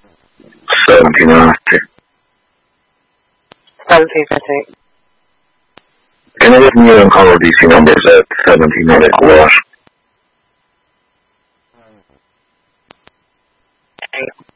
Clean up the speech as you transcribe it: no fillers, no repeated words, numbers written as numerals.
1750. 1750. Can I give you and caller DC numbers at 1700 Wash?